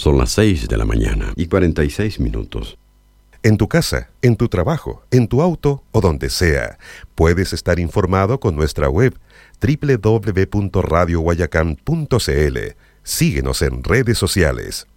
Son las 6:46. En tu casa, en tu trabajo, en tu auto o donde sea, puedes estar informado con nuestra web www.radioguayacán.cl. Síguenos en redes sociales.